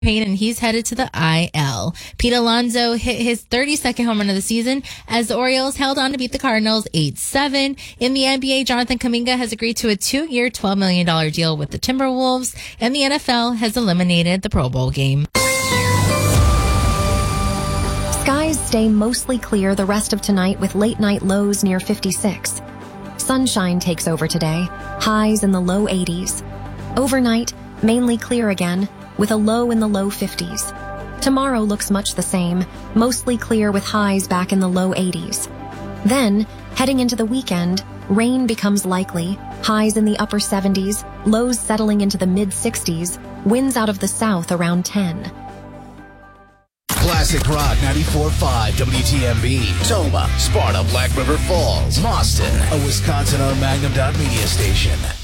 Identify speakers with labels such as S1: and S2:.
S1: pain, and he's headed to the IL. Pete Alonso hit his 32nd home run of the season as the Orioles held on to beat the Cardinals 8-7. In the NBA, Jonathan Kuminga has agreed to a 2-year, $12 million deal with the Timberwolves, and the NFL has eliminated the Pro Bowl game.
S2: Skies stay mostly clear the rest of tonight with late-night lows near 56. Sunshine takes over today, highs in the low 80s. Overnight, mainly clear again, with a low in the low 50s. Tomorrow looks much the same, mostly clear with highs back in the low 80s. Then, heading into the weekend, rain becomes likely, highs in the upper 70s, lows settling into the mid-60s, winds out of the south around 10.
S3: Classic Rock 94.5 WTMB, Toma, Sparta, Black River Falls, Boston, a Wisconsin-owned Magnum Media station.